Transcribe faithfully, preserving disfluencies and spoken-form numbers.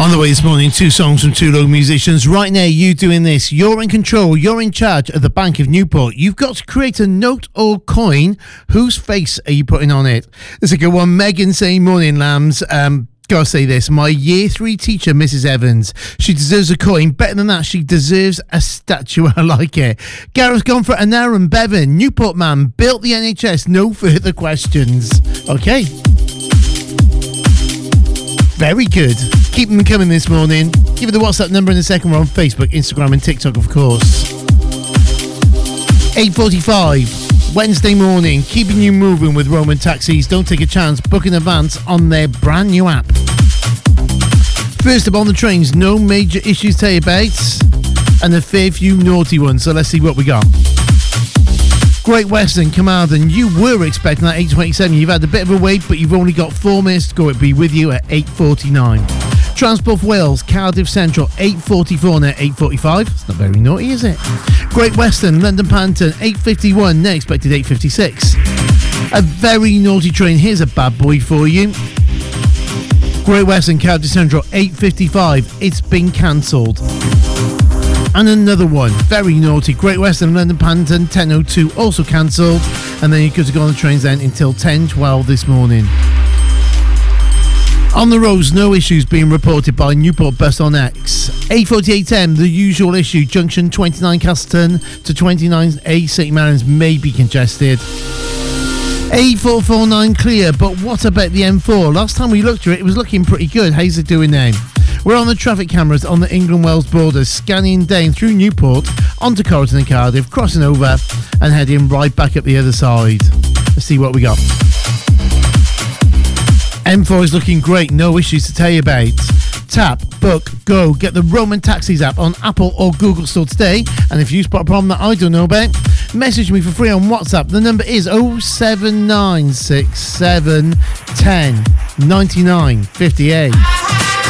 On the way this morning, two songs from two local musicians. Right now, you doing this. You're in control. You're in charge of the Bank of Newport. You've got to create a note or coin. Whose face are you putting on it? There's a good one. Megan saying, morning, lambs. Um, gotta say this. My year three teacher, Missus Evans. She deserves a coin. Better than that, she deserves a statue. I like it. Gareth's gone for an Aaron Bevan. Newport man built the N H S. No further questions. Okay. Very good. Keep them coming this morning. Give it the WhatsApp number in a second. We're on Facebook, Instagram and TikTok, of course. eight forty-five, Wednesday morning. Keeping you moving with Roman Taxis. Don't take a chance. Book in advance on their brand new app. First up on the trains, no major issues to tell you about. And a fair few naughty ones. So let's see what we got. Great Western, Carmarthen, you were expecting that eight twenty-seven. You've had a bit of a wait, but you've only got four minutes to go. It'll be with you at eight forty-nine. Transport for Wales, Cardiff Central, eight forty-four now eight forty-five. It's not very naughty, is it? Great Western, London Panton, eight fifty-one, now expected eight fifty-six. A very naughty train, here's a bad boy for you. Great Western, Cardiff Central, eight fifty-five. It's been cancelled. And another one, very naughty, Great Western, London Panton, ten oh two, also cancelled. And then you could go on the trains then until ten twelve this morning. On the roads, no issues being reported by Newport Bus on X. A forty-eight M, the usual issue, junction twenty-nine Castleton to twenty-nine A Saint Marins may be congested. A four forty-nine clear, but what about the M four? Last time we looked at it, it was looking pretty good. How's it doing now? We're on the traffic cameras on the England-Wales border, scanning down through Newport, onto Corrigan and Cardiff, crossing over and heading right back up the other side. Let's see what we got. M four is looking great, no issues to tell you about. Tap, book, go. Get the Roman Taxis app on Apple or Google Store today. And if you spot a problem that I don't know about, message me for free on WhatsApp. The number is oh seven nine six seven one oh nine nine five eight.